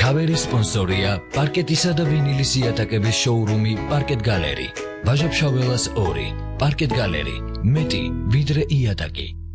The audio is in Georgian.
Cover sponsorია პარკეტისა და ვინილის იატაკების შოურუმი Parket Gallery. Ვაჟა-ფშაველას 2. Parket Gallery. მეტი ვიდრე იატაკი.